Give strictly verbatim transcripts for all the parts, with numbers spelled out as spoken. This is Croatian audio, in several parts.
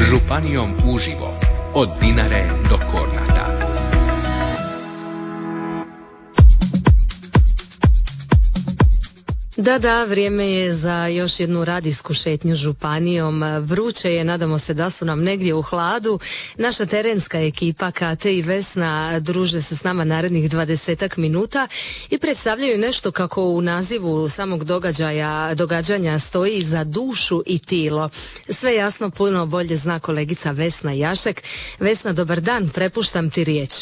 Županijom uživo, od Dinare do Kornata. Da, da, vrijeme je za još jednu radijsku šetnju županijom. Vruće je, nadamo se da su nam negdje u hladu. Naša terenska ekipa Kate i Vesna druže se s nama narednih dvadesetak minuta i predstavljaju nešto kako u nazivu samog događaja, događanja stoji za dušu i tilo. Sve jasno puno bolje zna kolegica Vesna Jašek. Vesna, dobar dan, prepuštam ti riječ.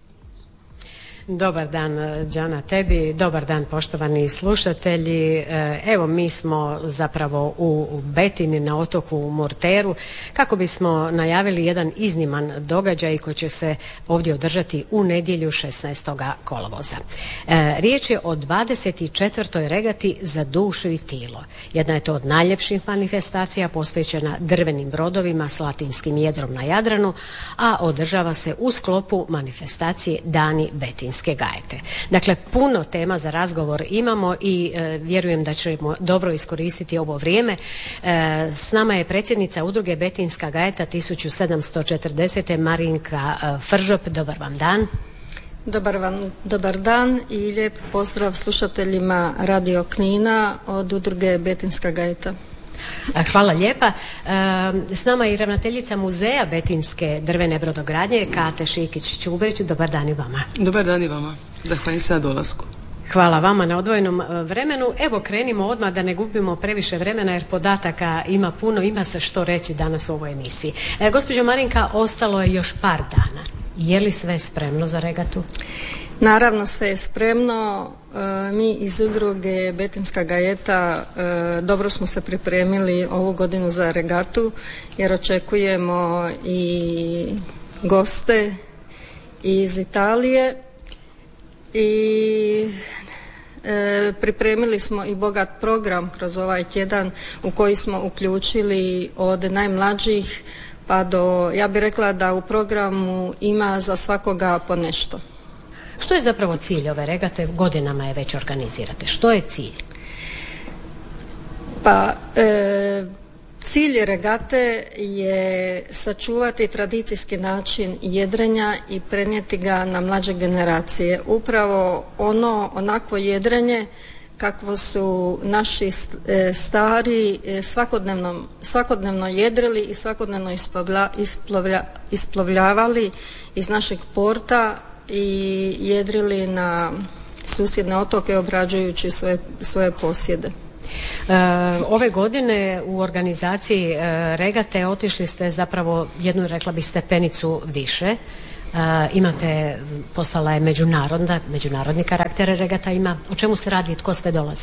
Dobar dan, Đana, tebi, dobar dan poštovani slušatelji. Evo, mi smo zapravo u Betini na otoku Murteru kako bismo najavili jedan izniman događaj koji će se ovdje održati u nedjelju šesnaestog kolovoza. Riječ je o dvadeset četvrtoj regati za dušu i tilo. Jedna je to od najljepših manifestacija posvećena drvenim brodovima s latinskim jedrom na Jadranu, a održava se u sklopu manifestacije Dani Betinske gajete. Dakle, puno tema za razgovor imamo i e, vjerujem da ćemo dobro iskoristiti ovo vrijeme. E, s nama je predsjednica udruge Betinska gajeta tisuću sedamsto četrdesete Marinka e, Fržop. Dobar vam dan. Dobar vam, dobar dan i lijep pozdrav slušateljima Radio Knina od udruge Betinska gajeta. Hvala lijepa. S nama je i ravnateljica muzeja Betinske drvene brodogradnje Kate Šikić-Čuberić. Dobar dan i vama. Dobar dan i vama. Zahvaljujem se na dolasku. Hvala vama na odvojenom vremenu. Evo, krenimo odmah da ne gubimo previše vremena jer podataka ima puno, ima se što reći danas u ovoj emisiji. E, gospođo Marinka, ostalo je još par dana. Je li sve spremno za regatu? Naravno, sve je spremno. E, mi iz udruge Betinska gajeta e, dobro smo se pripremili ovu godinu za regatu jer očekujemo i goste iz Italije i e, pripremili smo i bogat program kroz ovaj tjedan u koji smo uključili od najmlađih pa do, ja bih rekla da u programu ima za svakoga po nešto. Što je zapravo cilj ove regate? Godinama je već organizirate. Što je cilj? Pa, e, cilj regate je sačuvati tradicijski način jedrenja i prenijeti ga na mlađe generacije. Upravo ono, onakvo jedrenje kakvo su naši stari svakodnevno, svakodnevno jedrili i svakodnevno isplovlja, isplovlja, isplovljavali iz našeg porta i jedrili na susjedne otoke obrađujući svoje, svoje posjede. E, ove godine u organizaciji e, regate otišli ste zapravo jednu, rekla bih, stepenicu više. E, imate, postala je međunarodna, međunarodni karakter regata ima. O čemu se radi i tko sve dolazi?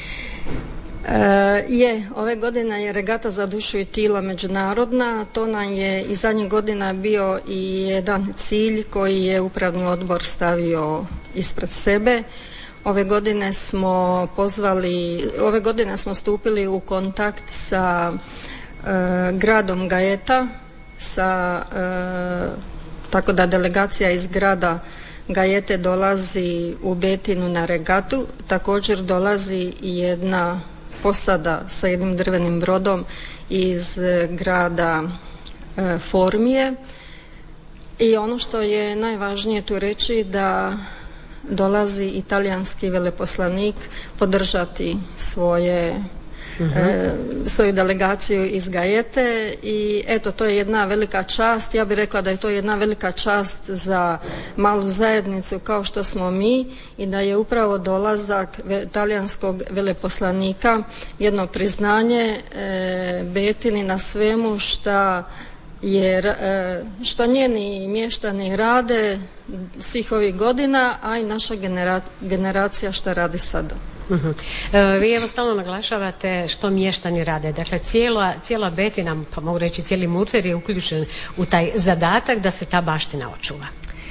E, je, ove godine je regata za dušu i tilo međunarodna. To nam je i zadnjih godina bio i jedan cilj koji je upravni odbor stavio ispred sebe. Ove godine smo pozvali, ove godine smo stupili u kontakt sa e, gradom Gajeta, sa e, tako da delegacija iz grada Gajete dolazi u Betinu na regatu. Također dolazi i jedna posada sa jednim drvenim brodom iz grada e, Formije. I ono što je najvažnije tu reći da dolazi italijanski veleposlanik podržati svoje uh-huh. e, svoju delegaciju iz Gajete i eto, to je jedna velika čast. Ja bih rekla da je to jedna velika čast za malu zajednicu kao što smo mi i da je upravo dolazak talijanskog veleposlanika jedno priznanje e, Betini na svemu šta jer što njeni mještani rade svih ovih godina, a i naša genera- generacija što radi sada. Uh-huh. E, vi evo stalno naglašavate što mještani rade. Dakle, cijela, cijela Betina, pa mogu reći cijeli Murter je uključen u taj zadatak da se ta baština očuva.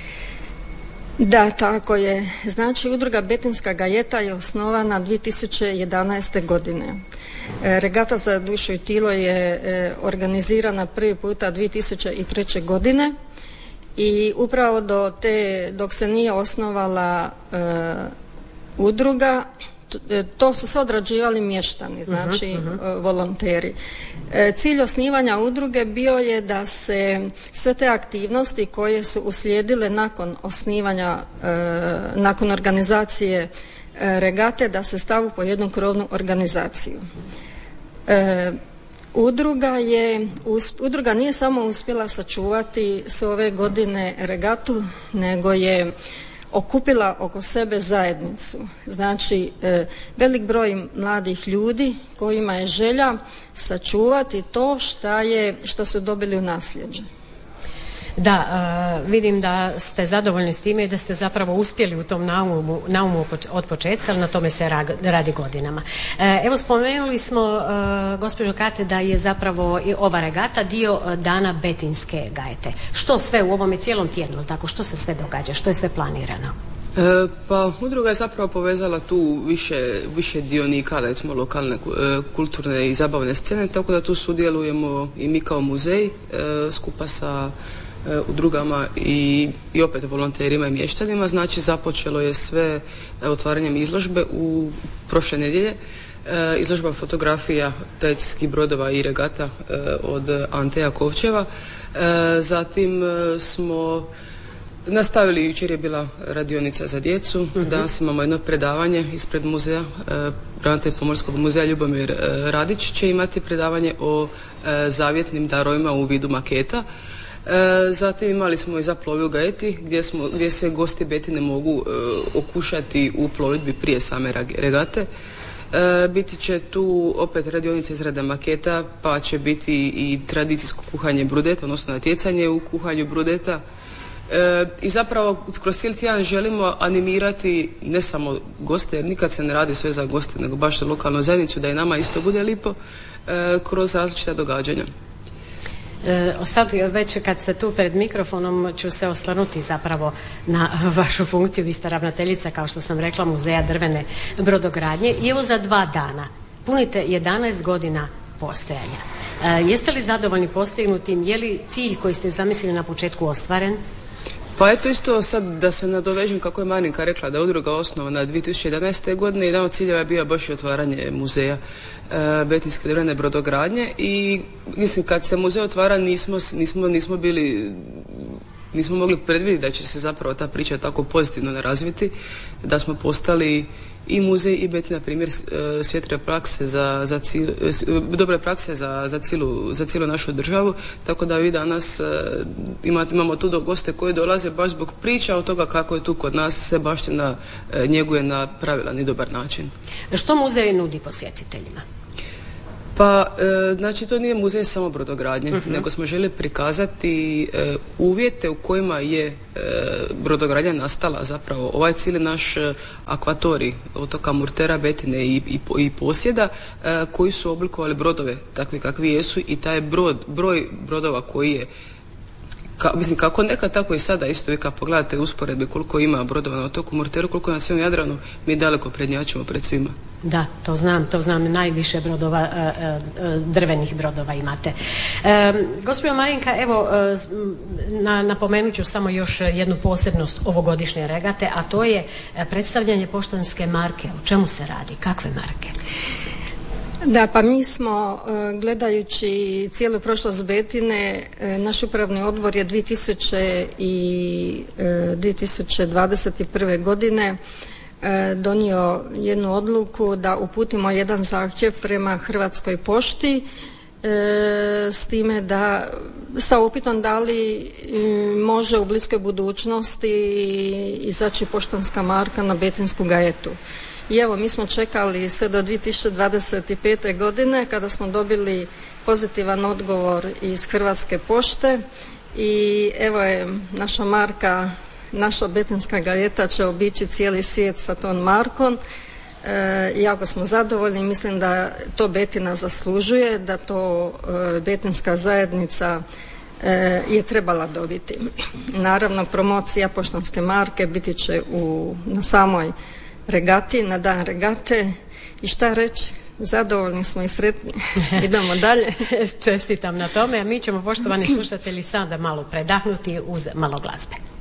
Da, tako je. Znači, udruga Betinska gajeta je osnovana dvije tisuće jedanaeste. godine. E, regata za dušu i tilo je e, organizirana prvi puta dvije tisuće treće. godine i upravo do te, dok se nije osnovala e, udruga, to su sve odrađivali mještani, znači uh-huh, uh-huh. volonteri. Cilj osnivanja udruge bio je da se sve te aktivnosti koje su uslijedile nakon osnivanja, nakon organizacije regate, da se stavu po jednu krovnu organizaciju. Udruga je, udruga nije samo uspjela sačuvati sve ove godine regatu, nego je okupila oko sebe zajednicu. Znači, e, velik broj mladih ljudi kojima je želja sačuvati to šta je, što su dobili u nasljeđe. Da, uh, vidim da ste zadovoljni s time i da ste zapravo uspjeli u tom naumu, naumu od početka, ali na tome se radi godinama. Uh, evo, spomenuli smo, uh, gospođo Kate, da je zapravo i ova regata dio dana Betinske gajete. Što sve u ovome cijelom tjednu, tako, što se sve događa, što je sve planirano? E, pa udruga je zapravo povezala tu više, više dionika, recimo lokalne kulturne i zabavne scene, tako da tu sudjelujemo i mi kao muzej e, skupa sa udrugama i, i opet volonterima i mještanima. Znači, započelo je sve otvaranjem izložbe u prošle nedjelje. E, izložba fotografija tradicijskih brodova i regata e, od Ante Jakovčeva. E, zatim e, smo nastavili, jučer je bila radionica za djecu, uh-huh. Danas imamo jedno predavanje ispred muzeja, e, ravnatelj Pomorskog muzeja Ljubomir e, Radić će imati predavanje o e, zavjetnim darovima u vidu maketa. E, zatim imali smo i za plovi u Gajeti gdje, smo, gdje se gosti Betine mogu e, okušati u plovidbi prije same regate. E, biti će tu opet radionica izrada maketa, pa će biti i tradicijsko kuhanje brudeta, odnosno natjecanje u kuhanju brudeta. E, I zapravo kroz cijeli tjedan želimo animirati ne samo goste, jer nikad se ne radi sve za goste, nego baš za lokalnu zajednicu, da i nama isto bude lipo, e, kroz različita događanja. E, sad već kad ste tu pred mikrofonom ću se osvrnuti zapravo na vašu funkciju. Vi ste ravnateljica, kao što sam rekla, Muzeja drvene brodogradnje i evo za dva dana punite jedanaest godina postojanja. E, jeste li zadovoljni postignutim? Je li cilj koji ste zamislili na početku ostvaren? Pa eto, isto sad da se nadovežem kako je Marinka rekla da je udruga osnovana dvije tisuće jedanaeste. godine. Jedan od ciljeva je bio baš i otvaranje muzeja e, Betinske drvene brodogradnje i mislim kad se muzej otvara nismo, nismo, nismo bili nismo mogli predvidjeti da će se zapravo ta priča tako pozitivno razviti, da smo postali i muzej i Betina primjer svijetle prakse za, za cijel, dobre prakse za, za, cijelu, za cijelu našu državu, tako da vi danas imate, imamo tu do goste koji dolaze baš zbog priča od toga kako je tu kod nas se baština njeguje na pravilan i dobar način. Što muzej nudi posjetiteljima? Pa, e, znači to nije muzej samo brodogradnje, uh-huh. nego smo željeli prikazati e, uvjete u kojima je e, brodogradnja nastala, zapravo ovaj cijeli naš e, akvatorij otoka Murtera, Betine i, i, i posjeda e, koji su oblikovali brodove takvi kakvi jesu i taj brod, broj brodova koji je Ka, mislim, kako nekad, tako i sada isto, vi kad pogledate usporedbe koliko ima brodova na otoku Murteru, koliko na svom Jadranu, mi daleko prednjačimo pred svima. Da, to znam, to znam, najviše brodova, drvenih brodova imate. E, gospođo Marinka, evo, na, napomenut ću samo još jednu posebnost ovogodišnje regate, a to je predstavljanje poštanske marke. O čemu se radi? Kakve marke? Da, pa mi smo, gledajući cijelu prošlost Betine, naš upravni odbor je dvije tisuće dvadeset prve. godine donio jednu odluku da uputimo jedan zahtjev prema Hrvatskoj pošti s time da, sa upitom da li može u bliskoj budućnosti izaći poštanska marka na Betinsku gajetu. I evo, mi smo čekali sve do dvije tisuće dvadeset pete. godine kada smo dobili pozitivan odgovor iz Hrvatske pošte i evo je naša marka, naša Betinska gajeta će obići cijeli svijet sa tom markom. E, jako smo zadovoljni, mislim da to Betina zaslužuje, da to e, Betinska zajednica e, je trebala dobiti. Naravno, promocija poštanske marke biti će u, na samoj regati, na dan regate i šta reći, zadovoljni smo i sretni. Idemo dalje. Čestitam na tome, a mi ćemo, poštovani slušatelji, sada malo predahnuti uz malo glazbe.